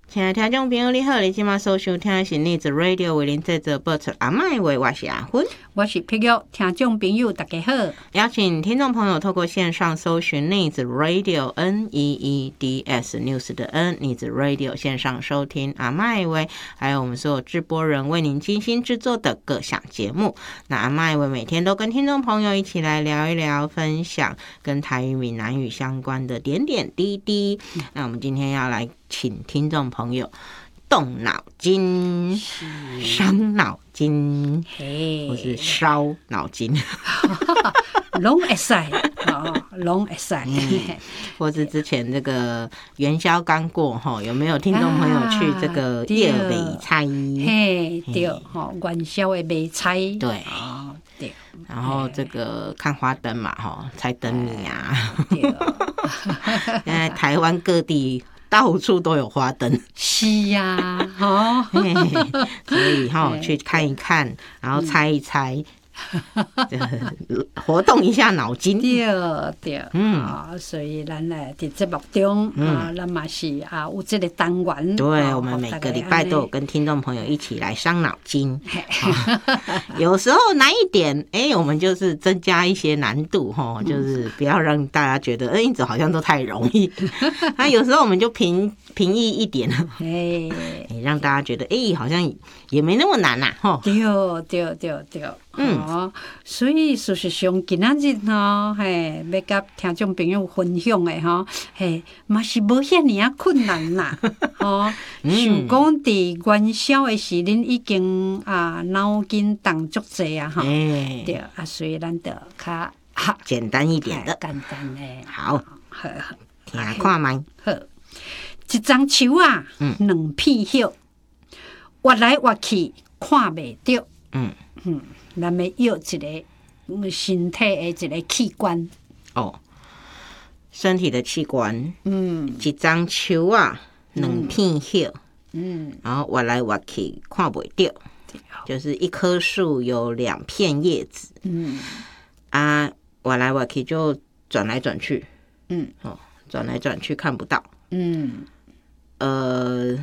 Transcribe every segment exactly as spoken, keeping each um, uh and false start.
亲爱的听众朋友，你好！你今晚收收听的是逆子 Radio 为您制作播出阿麦话，我是阿芬， 我是碧玉。听众朋友大家好， 邀请听众朋友透过线上搜寻逆子 Radio N E E D S News 的 N 逆子 Radio 线上收听阿麦话，还有我们所有制播人为您精心制作的各项节目。那阿麦话每天都跟听众朋友一起来聊一聊，分享跟台语、闽南语相关的点点滴滴。那我们今天要来请听众朋友动脑筋、伤脑筋，或是烧脑筋， 拢会使，拢会使。 或是之前这个元宵刚过哈，有没有听众朋友去这个夜尾菜？ 嘿，对，哈，元宵的卖菜， 对， 对。 然后这个看花灯嘛，哈，猜灯谜啊。现在台湾各地到处都有花灯， 是呀、啊，哦， 所以哈、哦、去看一看，然后猜一猜，嗯、活动一下脑筋。 对对，嗯、啊，所以咱呢在节目中、嗯、啊，咱嘛是啊有这个单元， 对、 啊、 我们每个礼拜都有跟听众朋友一起来伤脑筋。啊、有时候难一点，哎、欸，我们就是增加一些难度哈，就是不要让大家觉得，哎、欸，这好像都太容易。那有时候我们就平平易一点，哎、欸，让大家觉得，哎、欸，好像也没那么难呐、啊， 对对对对。嗯、哦，所以事实上今仔日吼，嘿，要甲听众朋友分享的吼，嘿，嘛是无遐尔啊困难啦。哦，想讲伫元宵的时，恁已经啊脑筋动足济啊，吼、欸，对啊，所以咱就较简单一点的， 简单的。 好， 好， 听看麦。 好，一丛树啊，两片叶，挖来挖去看袂着。嗯嗯。咱要要一个身体的一个器官哦，身体的器官，嗯，一张树啊，两片叶，嗯，然后挖来挖去看不到，就是一棵树有两片叶子，嗯，啊，挖来挖去就转来转去，嗯，哦，转来转去看不到，嗯，呃。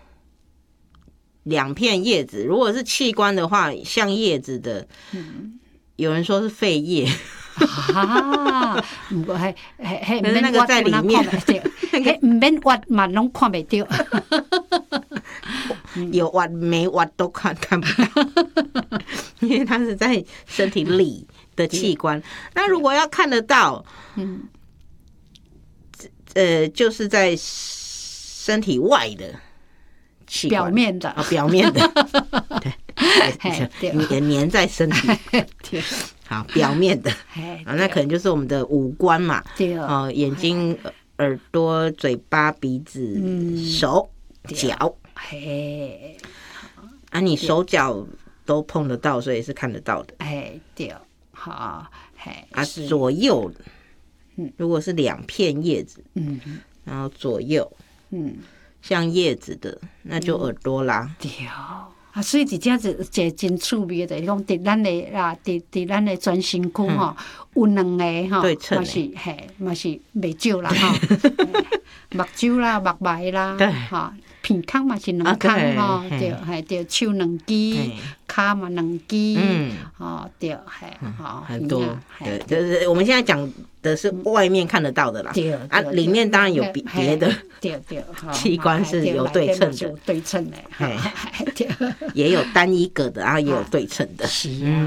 两片叶子，如果是器官的话，像叶子的，嗯、有人说是肺叶啊，不过还还还可是那个在里面， 还唔免挖嘛，拢看不到， 有挖没挖都看看不到，因为它是在身体里的器官。那如果要看得到，嗯，呃，就是在身体外的。 表面的啊，表面的，对，也粘在身体。好，表面的啊，那可能就是我们的五官嘛，哦，眼睛、耳朵、嘴巴、鼻子、手、脚。嘿，啊，你手脚都碰得到，所以是看得到的。 哎，对，好，嘿， 啊，左右，如果是两片叶子，嗯，然后左右，嗯。像叶子的，那就耳朵啦。 对啊，所以这只是一个真趣味的，讲伫咱的啊，伫伫咱的全身躯吼，有两个吼，嘛是嘿，嘛是袂少啦吼，目睭啦、目眉啦，吼，鼻孔嘛是两孔吼，对，嘿，对，手两支，骹嘛两支，嗯，哦，对，嘿， 好，很多，对，就是我们现在讲的是外面看得到的啦，啊，里面当然有别别的器官是有对称的， 对称的， 也有单一个的，然后也有对称的， 是啊。